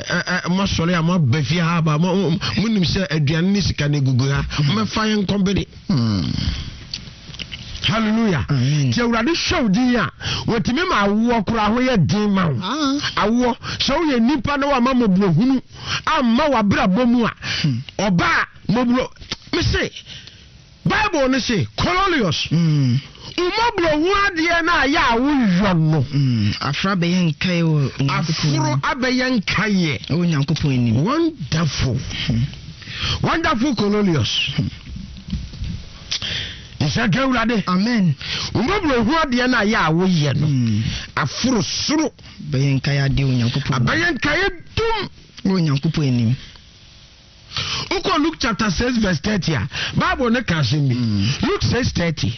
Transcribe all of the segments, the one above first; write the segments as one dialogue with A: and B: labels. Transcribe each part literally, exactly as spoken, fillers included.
A: masori ama befia ha ba munim se aduane ni sika na gugu ha me fa yen kombede hallelujah ti awurade show din a wotimi ma awo kura ho ye din ma awo show ye nipa na wa ma moblo hunu amma wa bra bomu a oba moblo me say Bible ne say Cornelius mm umoblo hu ade na ya awo no mm afra be yen kai wo afro abeyen kai o nyankopon ni wonderful wonderful Cornelius Isa gawrade amen umoblo hu ade na ya awo ye no afro suru beyen kai ade o nyankopon abeyen kai dum o nyankopon ni Uko Luke chapter six verse thirty. Bible ne can say me. Luke six thirty.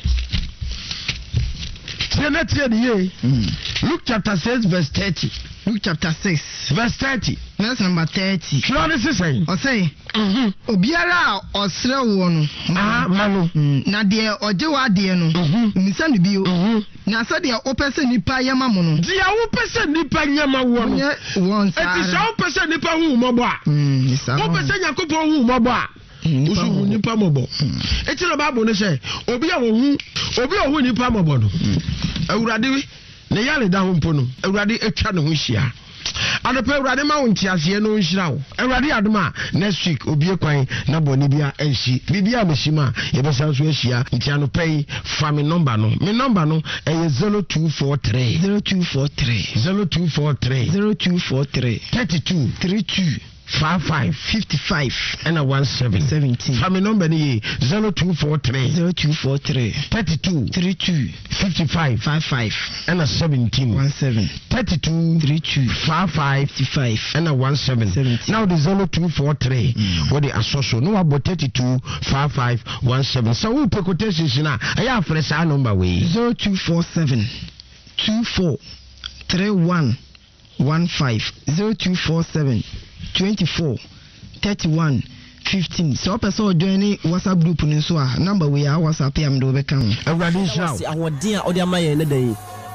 A: Luke chapter six verse thirty. Luke chapter six verse thirty. Verse number thirty. What is it saying? O say, mhm. Obiara osre wo no. Ah, manu. Na de ojewa de no. Misa no bio. Na so de opese nipa yema mo no. Dia opese nipa yema wo no. Won sa. Eti sa opese nipa hu mobo a. Mm, isa. Opese yakopon hu mobo a. Usu nipa mobo. Eti no Bible ne say, obi a wo hu, obi a hu nipa mobo no. Awurade ne yale da ho mpo no. Awurade etwa ne ho hia. And the Urade Mount Yasia no Shrow. Already Adma next week Obia Quine, Nabonibia and she Bibia Mishima, Ebasas Weshia, Tiano Pay, family number no, me number no, a zero two four three zero two four three zero two four three zero two four three thirty two three two five five fifty five and a one seven seventeen. Family number ni zero two four three zero two four three thirty two three two fifty five five five and a seventeen one seven thirty two three two five five fifty five and a one seven seventeen. Now the zero two four three what the associate no about thirty two five five one seven. So who pay quotations na? I have fresh number way zero two four seven two four three one one five zero two four seven. twenty-four thirty-one fifteen. So person join WhatsApp group ni so a number we are WhatsApp am do be kan. Awurade show. Ahoden a odi amaye ne dey.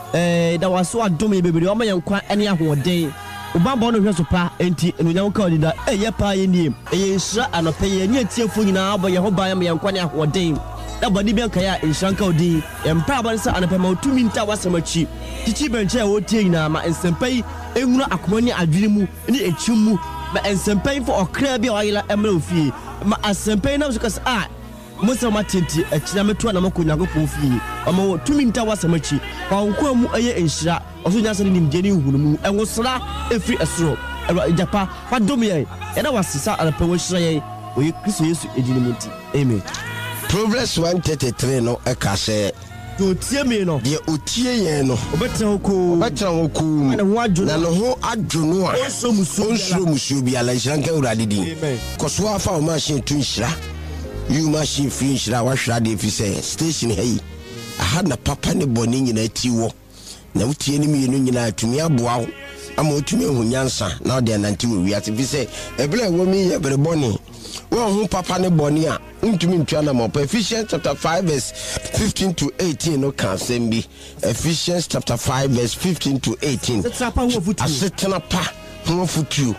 A: Eh da waso adom bebere o maye nkwa ene ahoden. Obamba no hweso pa enti enunya nka odi da eye pa ye nim. Eye nsra anope ye ne atiefo nyina abo ye ho ban me nkwa ne ahoden. Da bodi bi nka ya nsranka odi. Empa ban sa anope ma otumi nta wasamachi. Chichi benche a wotie nyina ma ensempai enwuna akomani adwene mu ne echimu. Ma ensempai for okra bi oyila emra ofie ma ensempai na so kas a musa matenti echina metu na makonya gopo ofie omo tumi nta wasamachi kwankwa mu eye enhira oso nyasa ni mjeni hunu mu enwosra efri esoro ejapa fa dom ye ena wasisa alape wo hira ye oye Kristo Yesu ejini munti amen. Proverbs one thirty-three no ekase do tie me no de otie yen no obetra hoko obetra hoko na ho adwo na ho adwo a onso musu bi ala hranka urade din koso afa o machine tu nhira you machine fi nhira wa hra de fi say station hey aha na papa ne boni nyina tiwo na utie ni mi no nyina atumi aboa wo ama otumi hu nyansa na de nanti wo wi ati fi say ebele wo mi ye bere boni wo hu papa ne boni a untumi ntwa na mo Ephesians chapter five verse fifteen to eighteen no can sembi Ephesians chapter five verse fifteen to eighteen asetena pa ho futu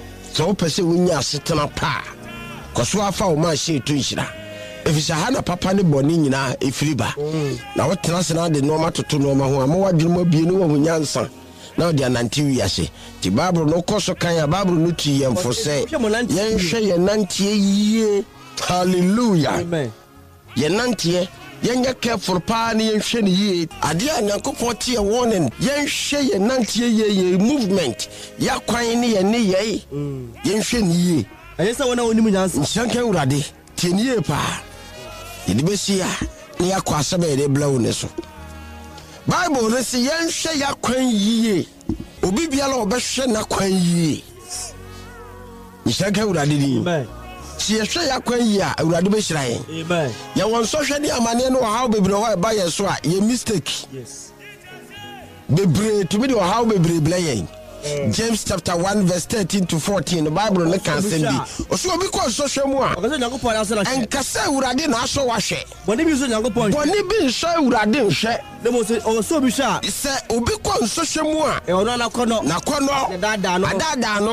A: so pese wonya asetena pa koso afa o ma she to nhira efisa ha na papa ne boni nyina efiriba na wotena se na de no ma toto no ma ho ama wadwene ma bie no wo nyansa na de ananti wiase ti Bible no koso kan ya Bible no ti yemfo se yen hwe ye nantie yie. Hallelujah. Amen. Ye nantie yen careful pa ne yen hwe ne yie ade a Nyankopon tie warning yen hwe ye nantie ye ye movement ya kwan ne ye ne ye yen hwe ne yie ayesa wona onim nyansa nsanka urade tie ne yie pa ye de besia ne yakwa asaba de blawo ne so Bible ne se yen hwe ya kwan yie obi biala obehwe na kwan yie nsanka urade di amen. Si ehwe yakwan yi a awurade be hira yen amen ya won so hwe de amane no how bebre ho ba ye so a ye mistake yes bebre to be the how bebre ble yen James chapter one verse thirteen to fourteen the Bible no can send bi o so obi ko so hwe mu a okase Nyankopon aso na hwe enkasa awurade na aso wa hwe boni bi so Nyankopon hwe boni bi so awurade hwe de mo so o so bi hwe a se obi ko so hwe mu a e ono na kono na kono dada no dada no